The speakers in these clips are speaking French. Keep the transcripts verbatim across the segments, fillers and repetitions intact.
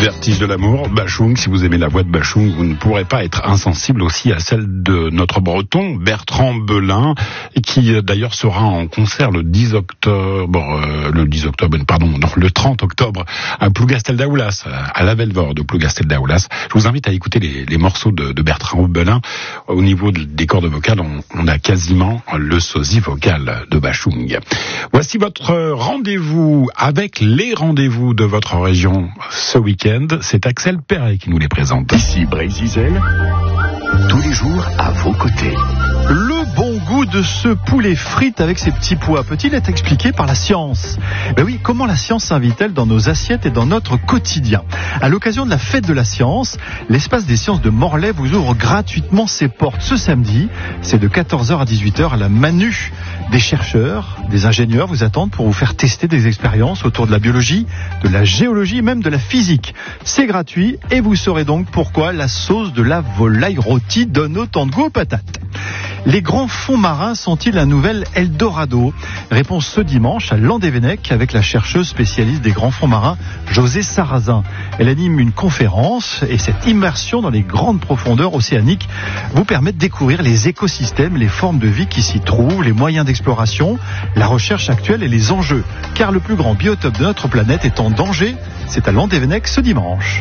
Vertige de l'amour, Bachung. Si vous aimez la voix de Bachung, vous ne pourrez pas être insensible aussi à celle de notre breton, Bertrand Belin, qui d'ailleurs sera en concert le dix octobre, euh, le dix octobre, pardon, non, le trente octobre à Plougastel-Daoulas, à la Velvore de Plougastel-Daoulas. Je vous invite à écouter les, les morceaux de, de Bertrand Belin. Au niveau de, des cordes vocales, on, on a quasiment le sosie vocal de Bachung. Voici votre rendez-vous avec les rendez-vous de votre région ce week-end. C'est Axel Perret qui nous les présente. Ici Brézizel, tous les jours à vos côtés. Le bon goût de ce poulet frites avec ses petits pois peut-il être expliqué par la science ? Ben oui, comment la science s'invite-t-elle dans nos assiettes et dans notre quotidien ? À l'occasion de la fête de la science, l'espace des sciences de Morlaix vous ouvre gratuitement ses portes ce samedi. C'est de quatorze heures à dix-huit heures à la Manu. Des chercheurs, des ingénieurs vous attendent pour vous faire tester des expériences autour de la biologie, de la géologie et même de la physique. C'est gratuit et vous saurez donc pourquoi la sauce de la volaille rôtie donne autant de goût aux patates. Les grands fonds marins sont-ils un nouvel Eldorado ? Réponse ce dimanche à Landévennec avec la chercheuse spécialiste des grands fonds marins, José Sarrazin. Elle anime une conférence et cette immersion dans les grandes profondeurs océaniques vous permet de découvrir les écosystèmes, les formes de vie qui s'y trouvent, les moyens d'exploration, la recherche actuelle et les enjeux. Car le plus grand biotope de notre planète est en danger. C'est à Landévennec ce dimanche.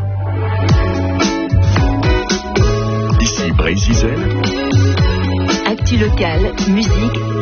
Ici Brézizel. Actu local, musique,